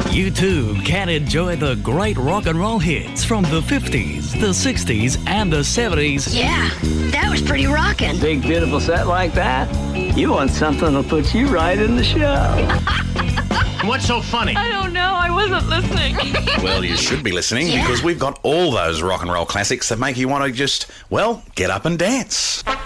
You too can enjoy the great rock and roll hits from the 50s, the 60s and the 70s. Yeah, that was pretty rockin'. Big, beautiful set like that? You want something that'll put you right in the show. What's so funny? I don't know. I wasn't listening. Well, you should be listening because we've got all those rock and roll classics that make you want to just, well, get up and dance.